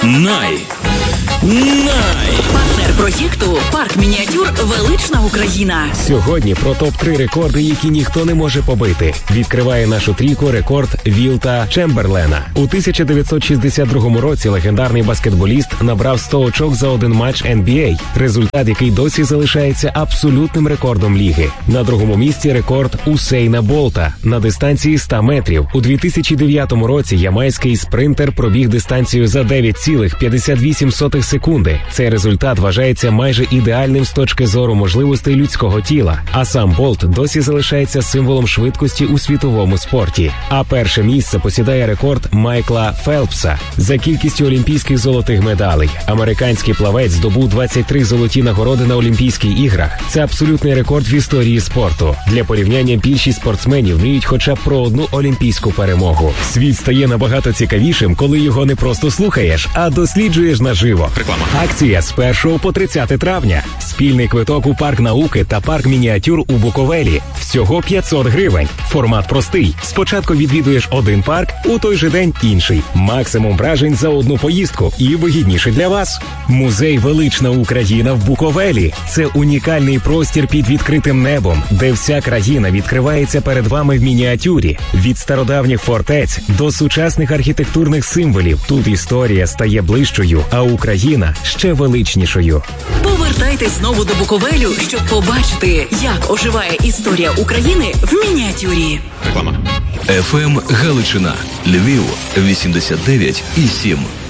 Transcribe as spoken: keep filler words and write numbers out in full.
Най! Най! Партнер проєкту «Парк мініатюр. Велична Україна». Сьогодні про топ три рекорди, які ніхто не може побити. Відкриває нашу трійку рекорд Вілта Чемберлена. У тисяча дев'ятсот шістдесят другому році легендарний баскетболіст набрав сто очок за один матч ен бі ей. Результат, який досі залишається абсолютним рекордом ліги. На другому місці рекорд Усейна Болта на дистанції сто метрів. У дві тисячі дев'ятому році ямайський спринтер пробіг дистанцію за дев'ять цілих п'ятдесят вісім сотих секунди. Цей результат вважається майже ідеальним з точки зору можливостей людського тіла, а сам Болт досі залишається символом швидкості у світовому спорті. А перше місце посідає рекорд Майкла Фелпса за кількістю олімпійських золотих медалей. Американський плавець здобув двадцять три золоті нагороди на Олімпійських іграх. Це абсолютний рекорд в історії спорту. Для порівняння більшість спортсменів мріють хоча б про одну олімпійську перемогу. Світ стає набагато цікавішим, коли його не просто слухаєш, а досліджуєш наживо. Реклама. Акція з першого по тридцяте травня. Спільний квиток у парк науки та парк мініатюр у Буковелі. Всього п'ятсот гривень. Формат простий. Спочатку відвідуєш один парк, у той же день інший. Максимум вражень за одну поїздку і вигідніше для вас. Музей «Велична Україна» в Буковелі. Це унікальний простір під відкритим небом, де вся країна відкривається перед вами в мініатюрі. Від стародавніх фортець до сучасних архітектурних символів. Тут історія стає ближчою, а Україна ще величнішою. Повертайтесь знову до Буковелю, щоб побачити, як оживає історія України в мініатюрі. Реклама. еф ем Галичина. Львів вісімдесят дев'ять і сім.